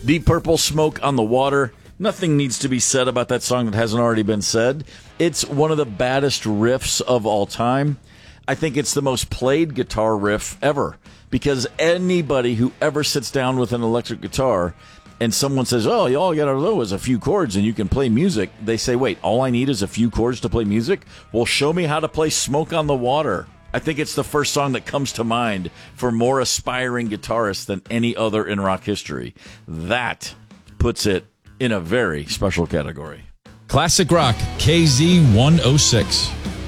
Deep Purple, Smoke on the Water. Nothing needs to be said about that song that hasn't already been said. It's one of the baddest riffs of all time. I think it's the most played guitar riff ever, because anybody who ever sits down with an electric guitar and someone says, oh, all you got to know is a few chords and you can play music, they say, wait, all I need is a few chords to play music? Well, show me how to play Smoke on the Water. I think it's the first song that comes to mind for more aspiring guitarists than any other in rock history. That puts it in a very special category. Classic Rock KZ 106.